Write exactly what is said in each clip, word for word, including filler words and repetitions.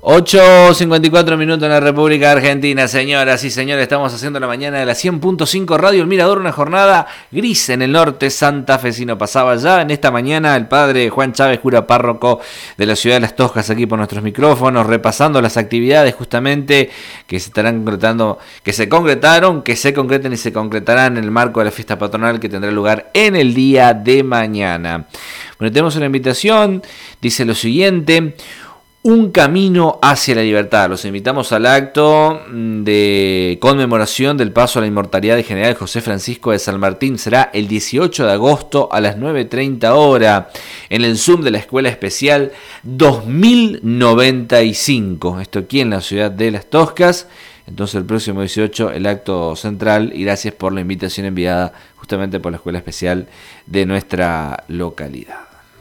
ocho cincuenta y cuatro minutos en la República Argentina, señoras y señores, estamos haciendo la mañana de la cien punto cinco Radio El Mirador, una jornada gris en el norte santafesino. Pasaba ya en esta mañana el padre Juan Chávez, cura párroco de la ciudad de Las Toscas, aquí por nuestros micrófonos, repasando las actividades justamente que se estarán concretando, que se concretaron, que se concreten y se concretarán en el marco de la fiesta patronal que tendrá lugar en el día de mañana. Bueno, tenemos una invitación, dice lo siguiente: un camino hacia la libertad. Los invitamos al acto de conmemoración del paso a la inmortalidad de General José Francisco de San Martín. Será el dieciocho de agosto a las nueve treinta horas en el Zoom de la Escuela Especial dos mil noventa y cinco. Esto aquí en la ciudad de Las Toscas. Entonces el próximo dieciocho el acto central, y gracias por la invitación enviada justamente por la Escuela Especial de nuestra localidad.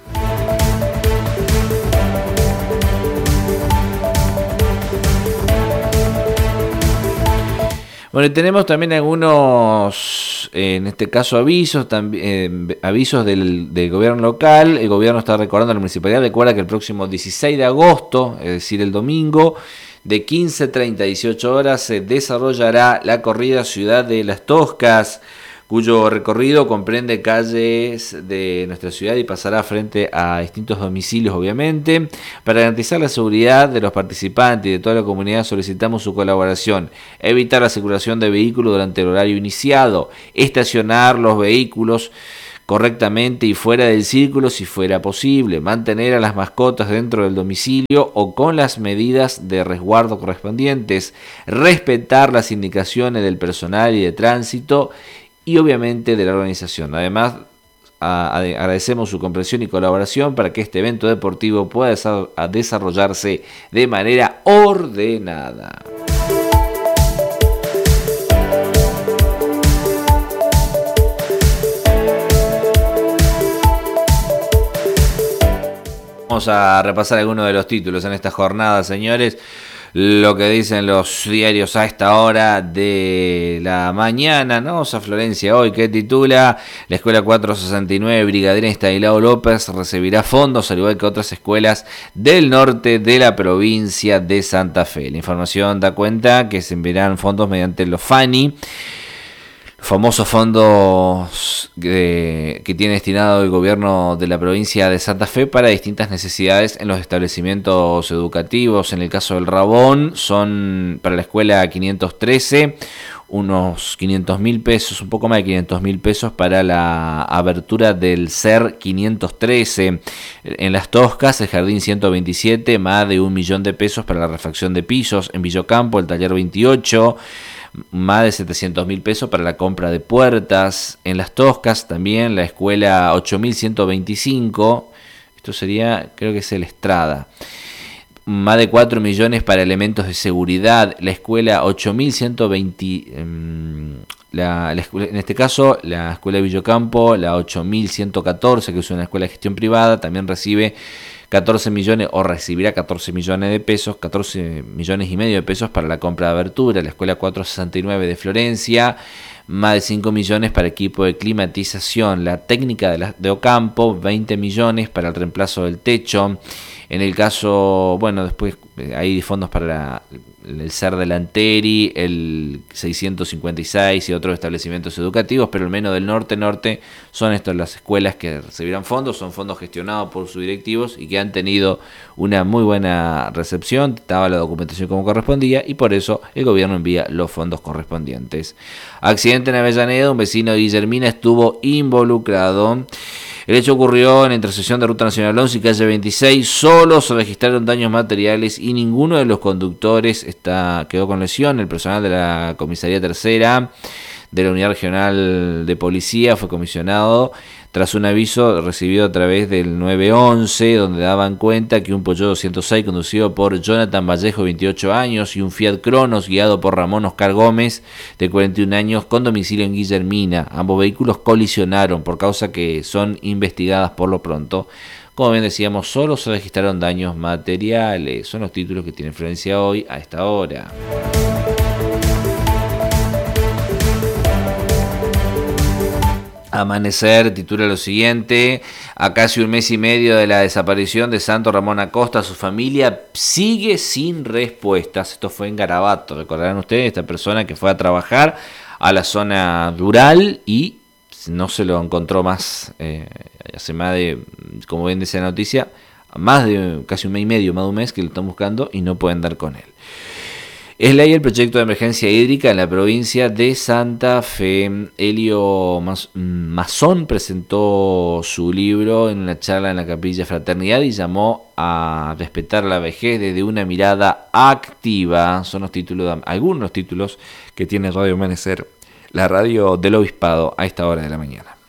Bueno, y tenemos también algunos, eh, en este caso avisos, también eh, avisos del, del gobierno local. El gobierno está recordando a la municipalidad, recuerda que el próximo dieciséis de agosto, es decir, el domingo, de quince treinta a dieciocho horas, se desarrollará la corrida Ciudad de Las Toscas, cuyo recorrido comprende calles de nuestra ciudad y pasará frente a distintos domicilios, obviamente. Para garantizar la seguridad de los participantes y de toda la comunidad, solicitamos su colaboración. Evitar la circulación de vehículos durante el horario iniciado. Estacionar los vehículos correctamente y fuera del círculo si fuera posible. Mantener a las mascotas dentro del domicilio o con las medidas de resguardo correspondientes. Respetar las indicaciones del personal y de tránsito y obviamente de la organización. Además, a, a, agradecemos su comprensión y colaboración para que este evento deportivo pueda desa- desarrollarse de manera ordenada. Vamos a repasar algunos de los títulos en esta jornada, señores. Lo que dicen los diarios a esta hora de la mañana, ¿no? San Florencia hoy, que titula: la escuela cuatrocientos sesenta y nueve Brigadera Estanislao López recibirá fondos, al igual que otras escuelas del norte de la provincia de Santa Fe. La información da cuenta que se enviarán fondos mediante los FANI, famosos fondos que, que tiene destinado el gobierno de la provincia de Santa Fe para distintas necesidades en los establecimientos educativos. En el caso del Rabón, son para la escuela quinientos trece, unos quinientos mil pesos, un poco más de quinientos mil pesos para la abertura del C E R quinientos trece. En Las Toscas, el Jardín ciento veintisiete, más de un millón de pesos para la refacción de pisos. En Villocampo, el Taller veintiocho, más de setecientos mil pesos para la compra de puertas. En Las Toscas también la escuela ocho mil ciento veinticinco, esto sería, creo que es el Estrada, más de cuatro millones para elementos de seguridad. La escuela ocho mil ciento veinte, um, la, la escuela, en este caso la escuela de Villocampo, la ocho mil ciento catorce, que es una escuela de gestión privada, también recibe catorce millones, o recibirá catorce millones de pesos, catorce millones y medio de pesos para la compra de abertura. La escuela cuatrocientos sesenta y nueve de Florencia, más de cinco millones para equipo de climatización. La técnica de, la, de Ocampo, veinte millones para el reemplazo del techo. En el caso, bueno, después hay fondos para la, el C E R del Anteri, el seiscientos cincuenta y seis y otros establecimientos educativos, pero al menos del norte-norte son estas las escuelas que recibirán fondos. Son fondos gestionados por sus directivos y que han tenido una muy buena recepción. Estaba la documentación como correspondía y por eso el gobierno envía los fondos correspondientes. Accidente en Avellaneda, un vecino de Guillermina estuvo involucrado. El hecho ocurrió en la intersección de Ruta Nacional once y calle veintiséis. Solo se registraron daños materiales y ninguno de los conductores está, quedó con lesión. El personal de la comisaría tercera de la Unidad Regional de Policía fue comisionado tras un aviso recibido a través del nueve once, donde daban cuenta que un Peugeot doscientos seis conducido por Jonathan Vallejo, veintiocho años, y un Fiat Cronos guiado por Ramón Oscar Gómez, de cuarenta y un años, con domicilio en Guillermina. Ambos vehículos colisionaron, por causa que son investigadas por lo pronto. Como bien decíamos, solo se registraron daños materiales. Son los títulos que tiene Florencia hoy a esta hora. Amanecer titula lo siguiente: a casi un mes y medio de la desaparición de Santo Ramón Acosta, su familia sigue sin respuestas. Esto fue en Garabato, recordarán ustedes, esta persona que fue a trabajar a la zona rural y no se lo encontró más, eh, hace más de, como bien dice la noticia, más de casi un mes y medio, más de un mes que lo están buscando y no pueden dar con él. Es ley el proyecto de emergencia hídrica en la provincia de Santa Fe. Elio Mazón presentó su libro en una charla en la Capilla Fraternidad y llamó a respetar la vejez desde una mirada activa. Son los títulos, algunos títulos que tiene Radio Amanecer, la radio del Obispado, a esta hora de la mañana.